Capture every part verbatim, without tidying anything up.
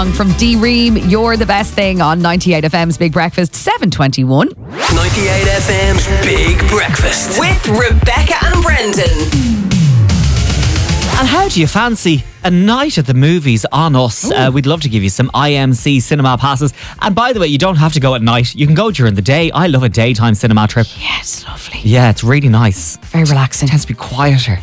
From D-Ream, You're the Best Thing on ninety-eight F M's Big Breakfast, seven twenty-one. ninety-eight F M's Big Breakfast with Rebecca and Brendan. And how do you fancy a night at the movies on us? Uh, we'd love to give you some I M C cinema passes. And by the way, you don't have to go at night. You can go during the day. I love a daytime cinema trip. Yeah, it's lovely. Yeah, it's really nice. Very relaxing. It tends to be quieter.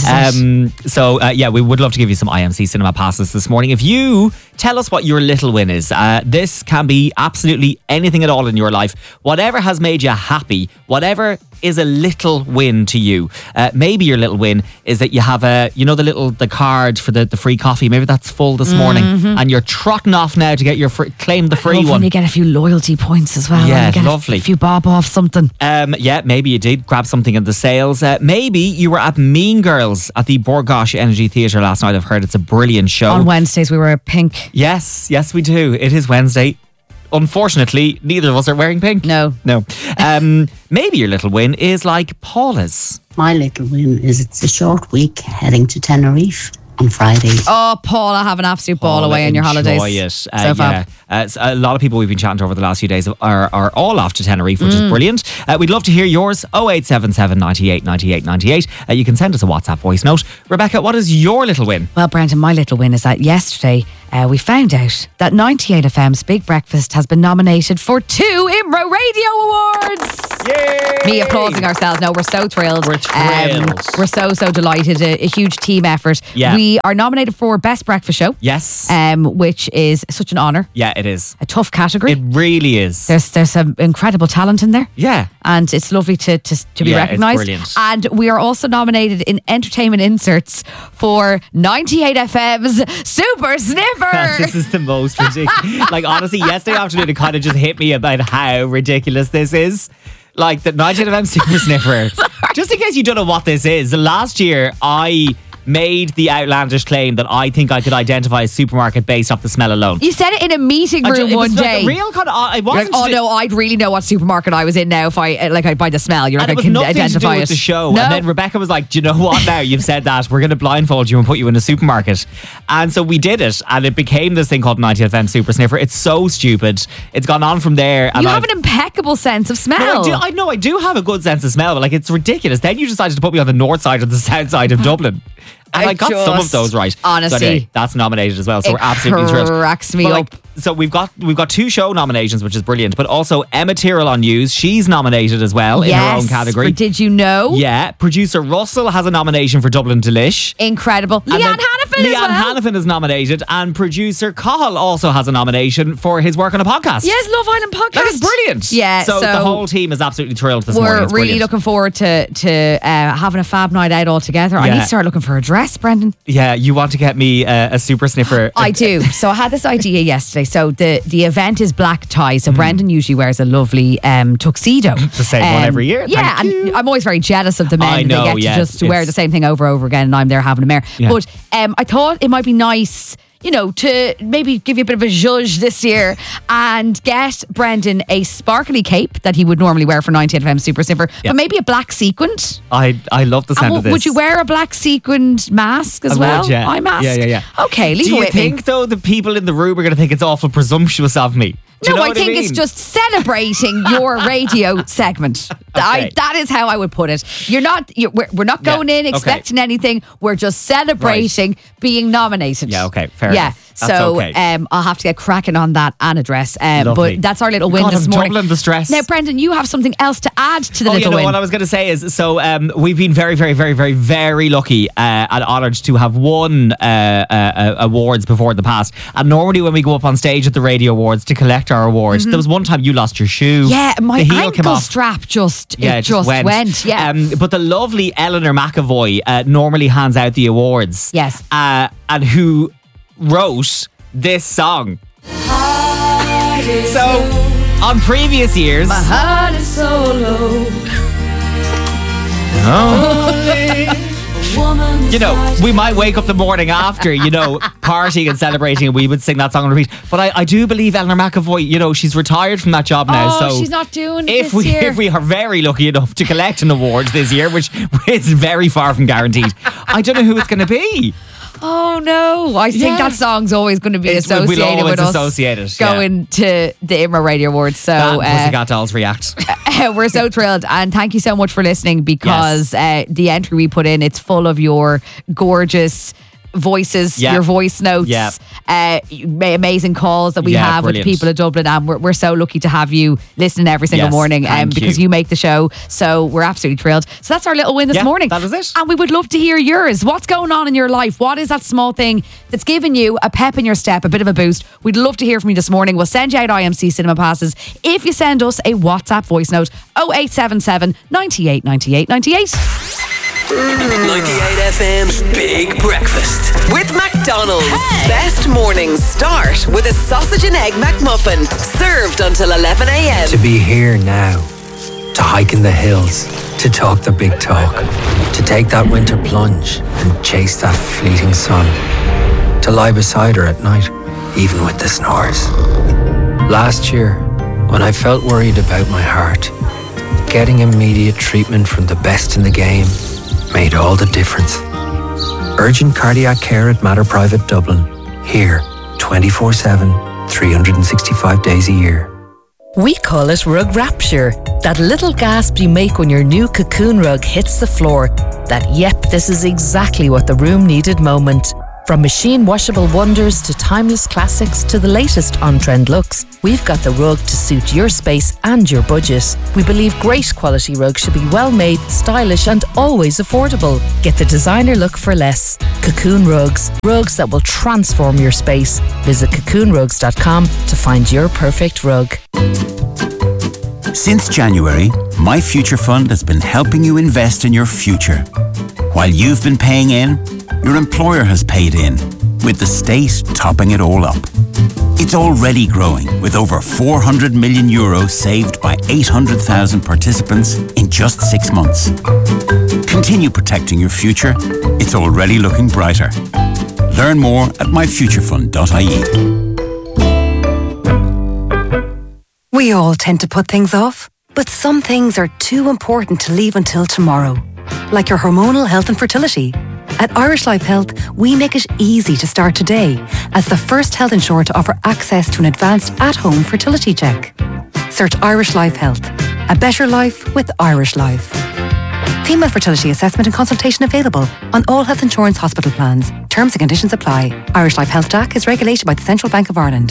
Um, so, uh, yeah, we would love to give you some I M C cinema passes this morning. If you tell us what your little win is, uh, this can be absolutely anything at all in your life. Whatever has made you happy, whatever is a little win to you. Uh, maybe your little win is that you have a, you know, the little, the card for the, the free coffee. Maybe that's full this morning Mm-hmm. and you're trotting off now to get your free, claim the free Love one. when you get a few loyalty points as well. Yeah, and you get lovely. A few bob off something. Um, yeah, maybe you did grab something in the sales. Uh, maybe you were at Mean Girls at the Borgosh Energy Theatre last night. I've heard it's a brilliant show. On Wednesdays we were pink. Yes, yes we do. It is Wednesday. Unfortunately, neither of us are wearing pink. No. No. Um, maybe your little win is like Paula's. My little win is it's a short week heading to Tenerife on Friday. Oh, Paula, have an absolute ball Paula, away on your holidays. Enjoy it. Uh, So fab. yeah. Uh, a lot of people we've been chatting to over the last few days are, are all off to Tenerife, which Mm. is brilliant. Uh, we'd love to hear yours. oh eight seven seven, ninety-eight, ninety-eight, ninety-eight. Uh, you can send us a WhatsApp voice note. Rebecca, what is your little win? Well, Brendan, my little win is that yesterday uh, we found out that ninety-eight F M's Big Breakfast has been nominated for two Imro Radio Awards. Yay! Me applauding ourselves. No, we're so thrilled. We're thrilled. Um, we're so, so delighted. A, a huge team effort. Yeah. We are nominated for Best Breakfast Show. Yes. Um, which is such an honour. yeah, it is. A tough category. It really is. There's there's some incredible talent in there. yeah. And it's lovely to to, to be Yeah, it's recognised. brilliant. And we are also nominated in Entertainment Inserts for ninety-eight F M's Super Sniffer. This is the most ridiculous. Like, honestly, yesterday afternoon, it kind of just hit me about how ridiculous this is. Like, the ninety-eight F M Super Sniffer. Just in case you don't know what this is, last year, I made the outlandish claim that I think I could identify a supermarket based off the smell alone. You said it in a meeting I room ju- it one was like day. a real kind of. I You're wasn't. like, oh no, I'd really know what supermarket I was in now if I uh, like I by the smell. You're And like, it I was can nothing identify to do it. with the show. No. And then Rebecca was like, do you know what now? You've said that. We're going to blindfold you and put you in a supermarket. And so we did it. And it became this thing called ninety F M Super Sniffer. It's so stupid. It's gone on from there. And You have I've, an impeccable sense of smell. No, I do, I know I do have a good sense of smell, but like it's ridiculous. Then you decided to put me on the north side or the south side of Dublin. And I, I got some of just- those right. honestly, so anyway, that's nominated as well. So it we're absolutely thrilled. cracks me But, up. like, so we've got we've got two show nominations, which is brilliant. But also Emma Tyrrell on News, she's nominated as well in her Yes, own category. for Did You Know? Yeah, producer Russell has a nomination for Dublin Delish. Incredible. And Leanne then Hannafin as Leanne well. Hannafin is nominated, and producer Cahill also has a nomination for his work on a podcast. Yes, Love Island podcast. That is brilliant. Yeah, So, so the whole team is absolutely thrilled this morning. We're It's really brilliant. looking forward to to uh, having a fab night out all together. I Yeah. need to start looking for a dress, Brendan. Yeah, you want to get me uh, a super sniffer. I do. So I had this idea yesterday. So the, the event is black tie. So Brendan usually wears a lovely um, tuxedo. The same one every year. Yeah, Thank and you. I'm always very jealous of the men. I know, they get yeah, to just it's- wear the same thing over and over again, and I'm there having a mare. Yeah. But um, I thought it might be nice, you know, to maybe give you a bit of a zhuzh this year and get Brendan a sparkly cape that he would normally wear for ninety-eight F M Super Sniffer, Yeah. but maybe a black sequined. I I love the And sound w- of this. would you wear a black sequined mask as I well? would, yeah. Eye mask? Yeah, yeah, yeah. Okay, leave Do it you with think me. though the people in the room are going to think it's awful presumptuous of me? Do you No, know I what think mean? it's just celebrating your radio segment. I, Okay. that is how I would put it. You're not. You're, we're, we're not Yeah, going in okay. expecting anything. We're just celebrating being nominated. Yeah, okay, fair Yeah. enough. That's So okay. um, I'll have to get cracking on that and a dress. Um, Lovely. but that's our little win God, this I'm morning. doubling the stress. Now, Brendan, you have something else to add to the Oh, little you know win. what I was going to say is, so um, we've been very, very, very, very, very lucky uh, and honoured to have won uh, uh, uh, awards before in the past. And normally when we go up on stage at the Radio Awards to collect our awards, there was one time you lost your shoe. Mm-hmm. yeah, my the heel ankle came off. strap just Yeah, it it just went. Yeah. Um, but the lovely Eleanor McAvoy uh, normally hands out the awards. Yes. Uh, and who wrote this song. So, on previous years. My heart is so low. You know, we might wake up the morning after, you know, partying and celebrating, and we would sing that song on repeat. But I, I do believe Eleanor McAvoy, you know, she's retired from that job now. Oh, so she's not doing it if this we year. if we are very lucky enough to collect an award this year, which is very far from guaranteed, I don't know who it's going to be. Oh no! I think Yeah. that song's always going to be It's- associated we'll always with us associate it, yeah. going to the Imra Radio Awards. So That uh, Pussycat Dolls react. we're so thrilled, and thank you so much for listening, because uh, the entry we put in, it's full of your gorgeous voices, Yeah. your voice notes, Yeah. uh, ma- amazing calls that we Yeah, have brilliant. with people of Dublin, and we're, we're so lucky to have you listening every single Yes, morning, um, thank because you. you make the show. So we're absolutely thrilled. So that's our little win this Yeah, morning. that was it. And we would love to hear yours. What's going on in your life? What is that small thing that's giving you a pep in your step, a bit of a boost? We'd love to hear from you this morning. We'll send you out I M C cinema passes if you send us a WhatsApp voice note oh eight seven seven, nine eight nine eight nine eight. ninety-eight F M's Big Breakfast. With McDonald's. Best mornings start with a sausage and egg McMuffin. Served until eleven a.m. To be here now, to hike in the hills, to talk the big talk, to take that winter plunge and chase that fleeting sun, to lie beside her at night, even with the snores. Last year, when I felt worried about my heart, getting immediate treatment from the best in the game made all the difference. Urgent cardiac care at Mater Private Dublin. Here, twenty-four seven, three hundred sixty-five days a year. We call it rug rapture. That little gasp you make when your new Cocoon rug hits the floor. That, yep, this is exactly what the room needed moment. From machine washable wonders to timeless classics to the latest on-trend looks, we've got the rug to suit your space and your budget. We believe great quality rugs should be well made, stylish and always affordable. Get the designer look for less. Cocoon Rugs. Rugs that will transform your space. Visit cocoon rugs dot com to find your perfect rug. Since January, My Future Fund has been helping you invest in your future. While you've been paying in, your employer has paid in, with the state topping it all up. It's already growing, with over four hundred million euros saved by eight hundred thousand participants in just six months. Continue protecting your future. It's already looking brighter. Learn more at my future fund dot I E. We all tend to put things off, but some things are too important to leave until tomorrow. Like your hormonal health and fertility. At Irish Life Health, we make it easy to start today as the first health insurer to offer access to an advanced at-home fertility check. Search Irish Life Health. A better life with Irish Life. Female fertility assessment and consultation available on all health insurance hospital plans. Terms and conditions apply. Irish Life Health D A C is regulated by the Central Bank of Ireland.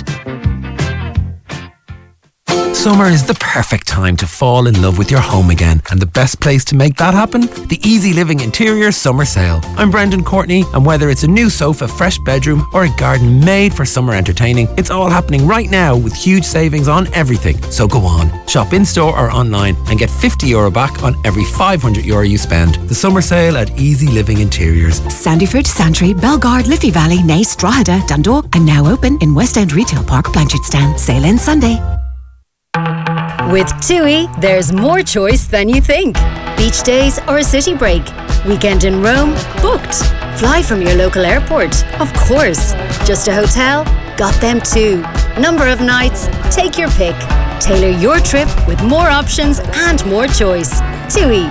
Summer is the perfect time to fall in love with your home again, and the best place to make that happen? The Easy Living Interior Summer Sale. I'm Brendan Courtney, and whether it's a new sofa, fresh bedroom, or a garden made for summer entertaining, it's all happening right now with huge savings on everything. So go on, shop in-store or online and get fifty euro back on every five hundred euro you spend. The summer sale at Easy Living Interiors. Sandyford, Santry, Belgard, Liffey Valley, Naas, Drogheda, Dundalk, and now open in West End Retail Park, Blanchardstown. Sale ends Sunday. With TUI, there's more choice than you think. Beach days or a city break. Weekend in Rome? Booked. Fly from your local airport? Of course. Just a hotel? Got them too. Number of nights? Take your pick. Tailor your trip with more options and more choice. TUI.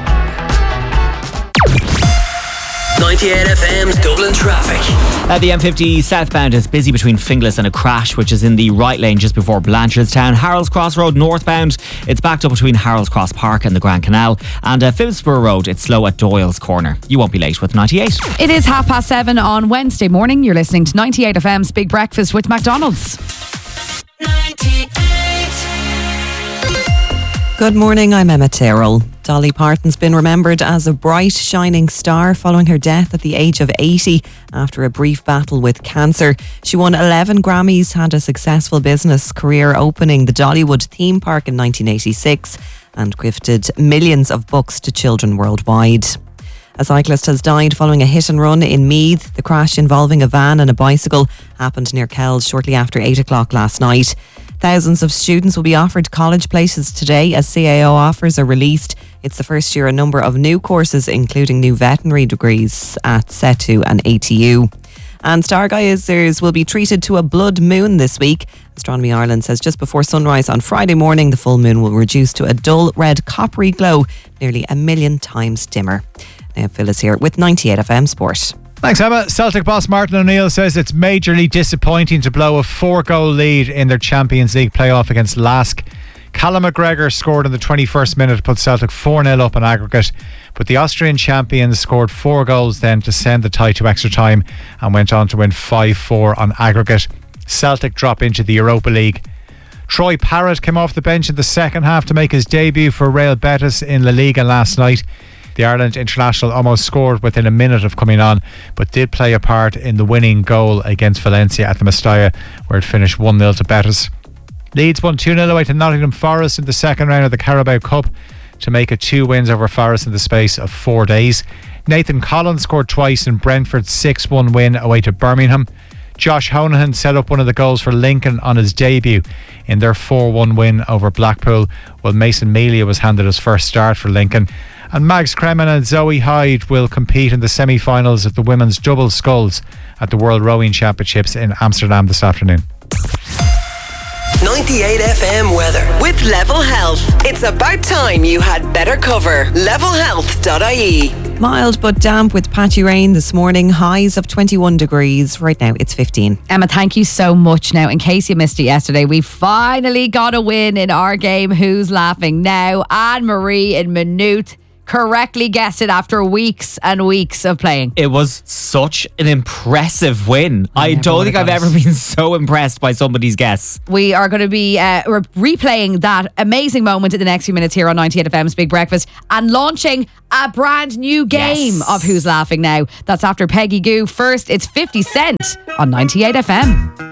ninety-eight F M's Dublin traffic. Uh, the M fifty southbound is busy between Finglas and a crash, which is in the right lane just before Blanchardstown. Harold's Cross Road northbound, it's backed up between Harold's Cross Park and the Grand Canal. And uh, Phibsborough Road, it's slow at Doyle's Corner. You won't be late with ninety-eight. It is half past seven on Wednesday morning. You're listening to ninety-eight F M's Big Breakfast with McDonald's. Good morning, I'm Emma Tyrrell. Dolly Parton's been remembered as a bright, shining star following her death at the age of eighty after a brief battle with cancer. She won eleven Grammys, had a successful business career opening the Dollywood theme park in nineteen eighty-six and gifted millions of books to children worldwide. A cyclist has died following a hit and run in Meath. The crash involving a van and a bicycle happened near Kells shortly after eight o'clock last night. Thousands of students will be offered college places today as C A O offers are released. It's the first year a number of new courses, including new veterinary degrees at SETU and A T U. And stargazers will be treated to a blood moon this week. Astronomy Ireland says just before sunrise on Friday morning, the full moon will reduce to a dull red coppery glow, nearly a million times dimmer. Now Phil is here with ninety-eight F M Sport. Thanks, Emma. Celtic boss Martin O'Neill says it's majorly disappointing to blow a four-goal lead in their Champions League playoff against Lask. Callum McGregor scored in the twenty-first minute to put Celtic four nil up on aggregate, but the Austrian champions scored four goals then to send the tie to extra time and went on to win five four on aggregate. Celtic drop into the Europa League. Troy Parrott came off the bench in the second half to make his debut for Real Betis in La Liga last night. The Ireland international almost scored within a minute of coming on, but did play a part in the winning goal against Valencia at the Mestalla, where it finished one nil to Betis. Leeds won two nil away to Nottingham Forest in the second round of the Carabao Cup to make it two wins over Forest in the space of four days. Nathan Collins scored twice in Brentford's six one win away to Birmingham. Josh Honahan set up one of the goals for Lincoln on his debut in their four one win over Blackpool, while Mason Melia was handed his first start for Lincoln. And Mags Kremen and Zoe Hyde will compete in the semi-finals of the women's double sculls at the World Rowing Championships in Amsterdam this afternoon. ninety-eight F M weather with Level Health. It's about time you had better cover. level health dot I E. Mild but damp with patchy rain this morning. Highs of twenty-one degrees. Right now it's fifteen. Emma, thank you so much. Now, in case you missed it yesterday, we finally got a win in our game Who's Laughing Now. Anne-Marie in Maynooth correctly guessed it after weeks and weeks of playing. It was such an impressive win. I, I don't think I've ever been so impressed by somebody's guess. We are going to be uh, re- replaying that amazing moment in the next few minutes here on ninety-eight F M's Big Breakfast and launching a brand new game yes. of Who's Laughing Now. That's after Peggy Goo. First, it's fifty Cent on ninety-eight F M.